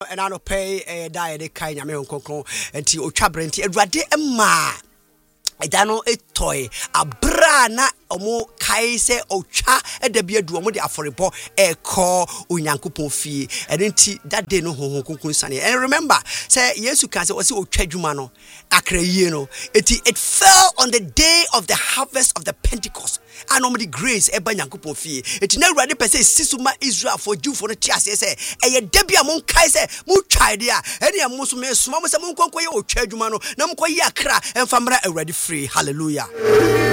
And I don't pay a diet kind of American until Ochabranti, a radi emma. I don't know a toy, a brana, or more kaise or cha, and the beard woman for a report, a call, unyankupon fee, and then that day no home sunny. And remember, say, yes, you can say, what's your chedumano, acreyeno. It fell on the day of the harvest of the Pentecost. And normally grace, a banyankupon fee. It never ready per se, Sisuma Israel for you for the chas, say, a debut among kaise, muchadia, any amusume, smamos among conquer chedumano, namquayakra, and famra already free. Hallelujah.